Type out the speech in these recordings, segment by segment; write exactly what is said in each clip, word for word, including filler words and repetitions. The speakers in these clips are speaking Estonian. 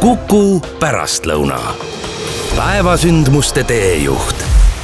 Kuku pärastlõuna. Päevasündmuste teejuht.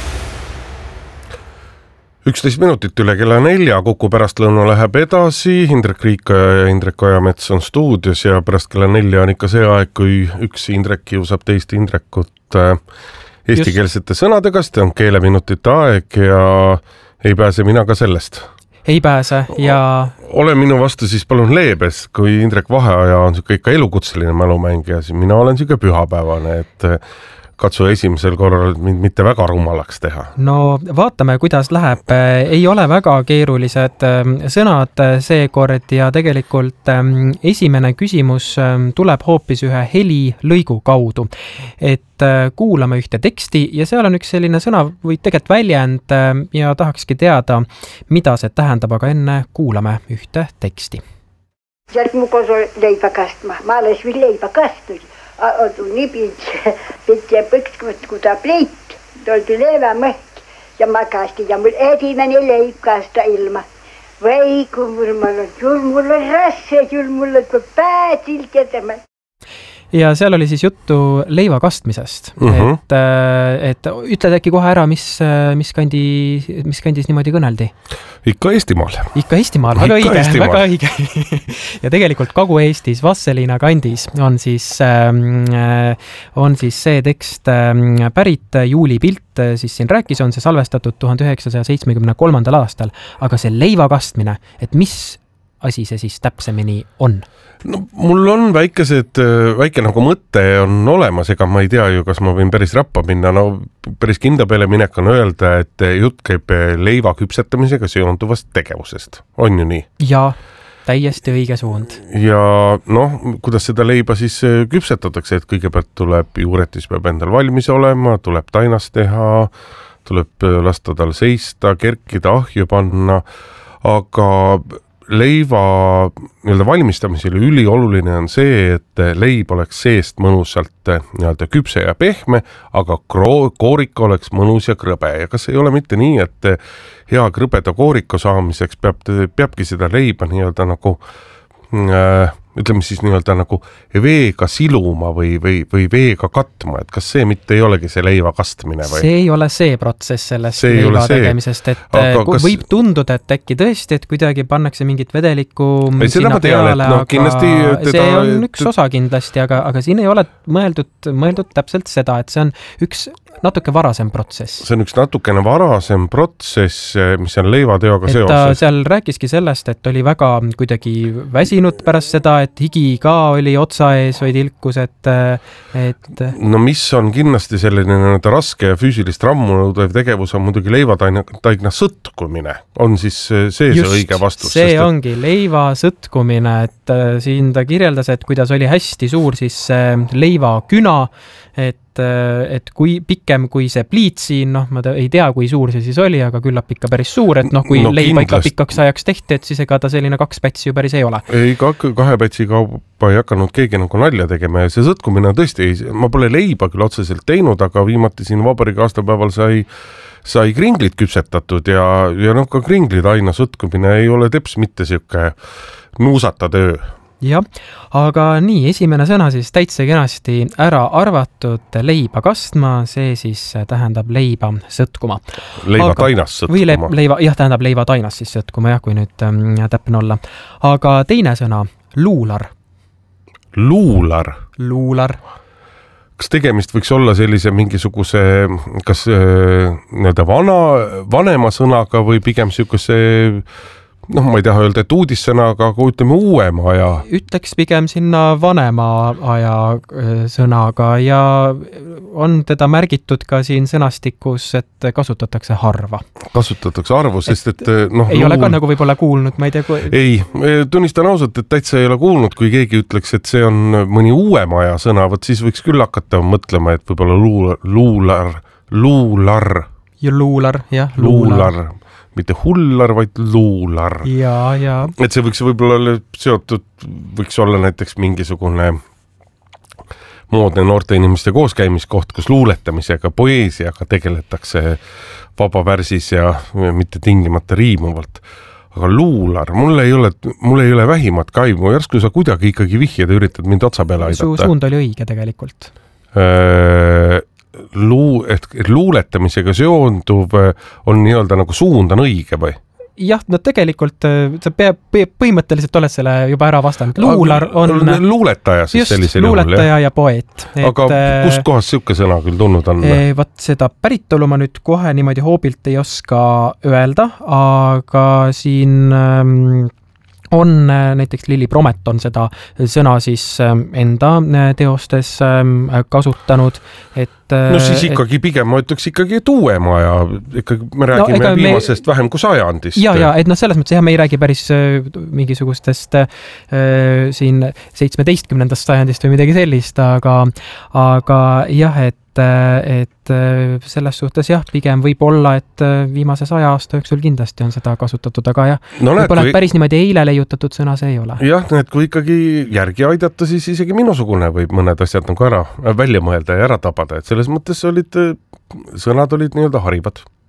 üksteist minutit üle kella nelja, Kuku pärastlõuna läheb edasi. Indrek Riikoja ja Indrek Ojamets on stuudios ja pärast kella nelja on ikka see aeg, kui üks Indrek kiusab teist Indrekut eestikeelsete sõnadega, see on keeleminutite aeg ja ei pääse mina ka sellest. Ei pääse ja... Ole minu vastu siis palun leebes, kui Indrek Vaheaja on ikka elukutseline mälumängija, siis mina olen siuke pühapäevane, et katsu esimesel korral mind mitte väga rumalaks teha. No vaatame, kuidas läheb. Ei ole väga keerulised sõnad seekord ja tegelikult esimene küsimus tuleb hoopis ühe heli lõigu kaudu. Et kuulame ühte teksti ja seal on üks selline sõna või tegelikult väljend ja tahakski teada, mida see tähendab, aga enne kuulame ühte teksti. Sealt mu koos leiba kastma. Ma alles veel leiba kastus. Nii piti ja põkskut, kui ta pleit, toldi leevamõht ja makasti ja mul esimene leib kasta ilma. Või kui mul on, küll mul on rasse, küll mul on pääsilt jätama. Ja seal oli siis juttu leiva kastmisest. Uh-huh. Et, et ütled äkki kohe ära, mis, mis, kandi, mis kandis niimoodi kõneldi? Ikka Eestimaal. Ikka Eestimaal, väga Ikka õige, Eestimaal. Väga õige. Ja tegelikult Kagu-Eestis Vastseliina kandis on siis, on siis see tekst pärit. Juuli Pilt siis siin rääkis, on see salvestatud tuhande üheksasaja seitsmekümne kolmandal aastal, aga see leiva kastmine, et mis asi see siis täpsemini on? No, mul on väikesed, väike nagu mõte on olemas, ega ma ei tea ju, kas ma võin päris rappa minna. No päris kinda peale minek on öelda, et jutt käib leiva küpsetamisega seonduvast tegevusest. On ju nii? Ja, täiesti õige suund. Ja noh, kuidas seda leiba siis küpsetatakse, et kõigepealt tuleb juuretis peab endal valmis olema, tuleb tainas teha, tuleb lasta tal seista, kerkida, ahju panna, aga leiva nii-öelda valmistamisel üli oluline on see, et leib oleks seest mõnusalt nii-öelda küpse ja pehme, aga koorika oleks mõnus ja krõbe. Ja kas ei ole mitte nii, et hea krõbeda koorika saamiseks peab, peabki seda leiba nii-öelda nagu äh, ütleme siis nii-öelda nagu veega siluma või, või, või veega katma, et kas see mitte ei olegi see leiva kastmine? Või? See ei ole see protsess sellest see leiva tegemisest, et aga kas... võib tunduda, et äkki tõesti, et kuidagi pannakse mingit vedelikku ei, sinna peale, no, aga teda... see on üks osa kindlasti, aga, aga siin ei ole mõeldud, mõeldud täpselt seda, et see on üks natuke varasem protsess. See on üks natukene varasem protsess, mis on leivateoga seoses. Ta seal rääkiski sellest, et oli väga kuidagi väsinud pärast seda, et higi ka oli otsa ees või tilkus, et, et... No mis on kindlasti selline raske ja füüsilist rammu nõudev tegevus on muidugi leivataigna sõtkumine. On siis see see Just, õige vastus? see sest, et... ongi leiva sõtkumine, et siin ta kirjeldas, et kuidas oli hästi suur siis leiva küna, et et kui pikem kui see pliit siin, noh, ma ei tea, kui suur see siis oli, aga küllap ikka päris suur, et noh, kui no, leiba ikka pikaks ajaks tehti, et siis ega ta selline kaks pätsi ju päris ei ole. Ei, kahe pätsi kaupa ei hakanud keegi nagu nalja tegema ja see sõtkumine tõesti, ma pole leiba küll otseselt teinud, aga viimati siin vabariigi aastapäeval sai sai kringlid küpsetatud ja, ja noh, ka kringlid aina sõtkumine ei ole teps mitte siuke nuusata töö. Jah, aga nii, esimene sõna siis täitsa kenasti ära arvatud leiba kastma, see siis tähendab leiba sõtkuma. Leiva aga, tainas sõtkuma. Või le, leiva, jah, tähendab leiva tainas siis sõtkuma, jah, kui nüüd ähm, täpne olla. Aga teine sõna, luular. Luular? Luular. Kas tegemist võiks olla sellise mingisuguse, kas äh, nii-öelda vana, vanema sõnaga või pigem siukese... noh, ma ei taha öelda, et uudissõnaga, aga ütleme uuema aja. Ütleks pigem sinna vanema aja sõnaga ja on teda märgitud ka siin sõnastikus, et kasutatakse harva. Kasutatakse arvu, sest et... noh, ei luul... ole ka nagu võib-olla kuulnud, ma ei tea... Kui... Ei, tunnistan ausalt, et täitsa ei ole kuulnud, kui keegi ütleks, et see on mõni uuema aja sõna, võt siis võiks küll hakata mõtlema, et võib-olla luular, luular, luular. Ja luular, jah, luular. luular. Mitte hullar, vaid luular. Ja, ja. Et see võiks võib-olla olla seotud, võiks olla näiteks mingisugune moodne noorte inimeste kooskäimiskoht, kus luuletamisega, poeesiaga tegeletakse vabavärsis ja mitte tingimata riimuvalt. aga luular, mul ei ole, mul ei ole vähimat kaimu, järsku sa kuidagi ikkagi vihjeda üritad mind otsa peale aidata. Su suund oli õige tegelikult. Luu, et luuletamisega seonduv on nii-öelda nagu suund on õige või? Jah, no tegelikult sa peab, põhimõtteliselt oled selle juba ära vastanud. Luular on... Luuletaja siis just, sellisel juhul. Just, luuletaja ja poeet. Aga et, kust kohast siuke sõna küll tulnud on? Vat seda päritolu ma nüüd kohe niimoodi hoobilt ei oska öelda, aga siin on näiteks Lili Promet on seda sõna siis enda teostes kasutanud, et no siis ikkagi et, pigem ma ütleks ikkagi, et uuema ja ikkagi me räägime no, viimasest me... vähem kui sajandist. Ja, ja, et noh, selles mõttes jah, me ei räägi päris mingisugustest äh, siin seitsmeteistkümnendast sajandist või midagi sellist, aga, aga jah, et et selles suhtes jah, pigem võib olla, et viimase saja aasta jooksul kindlasti on seda kasutatud, aga jah, no, võib-olla kui... päris niimoodi eile leiutatud sõna see ei ole. Jah, need kui ikkagi järgi aidata, siis isegi minusugune võib mõned asjad nagu ära välja mõelda ja ära tabada, et selles mõttes olid, sõnad olid nii-öelda harivad.